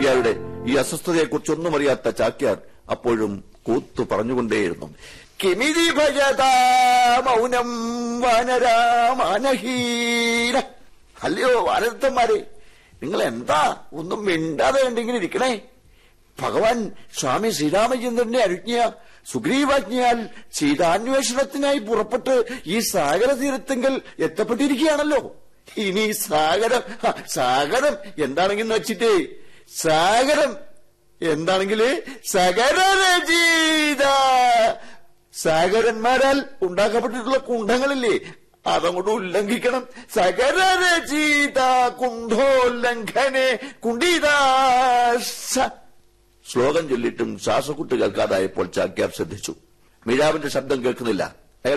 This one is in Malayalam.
ചെട്ടിയാരുടെ ഈ അസ്വസ്ഥതയെക്കുറിച്ചൊന്നും അറിയാത്ത ചാക്യാർ അപ്പോഴും കൂത്തു പറഞ്ഞുകൊണ്ടേയിരുന്നു. കിമിതി ഭജത മൗനം വാനരാമാനഹീന. അല്ലയോ വാനരത്തന്മാരെ, നിങ്ങൾ എന്താ ഒന്നും മിണ്ടാതെ കണ്ടിങ്ങനെ ഇരിക്കണേ? ഭഗവാൻ സ്വാമി ശ്രീരാമചന്ദ്രന്റെ അനുജ്ഞ സുഗ്രീവാജ്ഞയാൽ സീതാന്വേഷണത്തിനായി പുറപ്പെട്ട് ഈ സാഗരതീരത്തെങ്കിൽ എത്തപ്പെട്ടിരിക്കുകയാണല്ലോ. ഇനി സാഗരം എന്താണെങ്കിലും വെച്ചിട്ടേ, സാഗരം എന്താണെങ്കില് സഗരരചീത, സാഗരന്മാരാൽ ഉണ്ടാക്കപ്പെട്ടിട്ടുള്ള കുണ്ഠങ്ങളില്ലേ, അതങ്ങോട്ട് ഉല്ലംഘിക്കണം. സഗരരചീത കുണ്ഠോല്ലംഘനെ കുണ്ഠിതാശ. ശ്ലോകം ചൊല്ലിട്ടും ശ്വാസക്കുട്ട് കേൾക്കാതായപ്പോൾ ചാക്യാർ ശ്രദ്ധിച്ചു. മീരാവിന്റെ ശബ്ദം കേൾക്കുന്നില്ല.